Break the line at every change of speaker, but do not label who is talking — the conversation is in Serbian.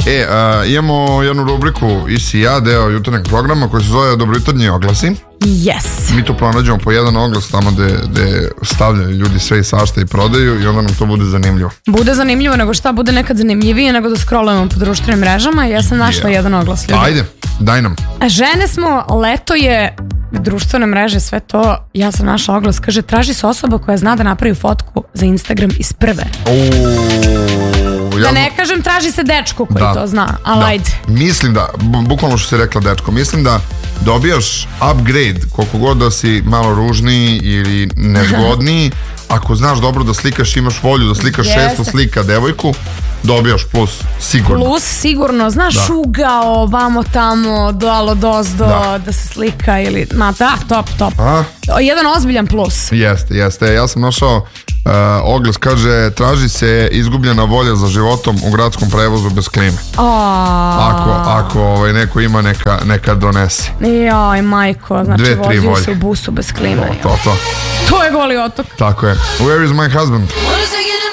Imamo jednu rubriku Isi i ja, deo jutarnjeg programa koji se zove Dobrojutarnji oglasi.
Yes.
Mi tu pronađemo po jedan oglas tamo gde stavljaju ljudi sve i svašta i prodaju i onda nam to bude zanimljivo.
Bude zanimljivo, nego šta bude nekad zanimljivije nego da scrollujemo po društvenim mrežama. Ja sam našla jedan oglas, ljudi.
Ajde, daj nam.
Žene smo, leto je, društvene mreže, sve to. Ja sam našla oglas, kaže, traži se osoba koja zna da napravi fotku za Instagram iz prve. Da ne kažem traži se dečko koji to zna, ali ajde.
Mislim da, bukvalno što si rekla dečko, mislim da dobijaš upgrade koliko god da si malo ružniji ili nezgodniji, ako znaš dobro da slikaš, imaš volju da slikaš 600 slika devojku, dobijaš plus sigurno.
Plus sigurno, znaš, ugao, vamo tamo, dolo dozdo, da se slika ili, top. Jedan ozbiljan plus.
Jeste, ja sam našao oglas, kaže, traži se izgubljena volja za životom u gradskom prevozu bez klime. Ako neko ima, neka donese.
Joj, majko, znači vozio se u busu bez klime.
To.
To je Goli otok.
Tako je. Where is my husband?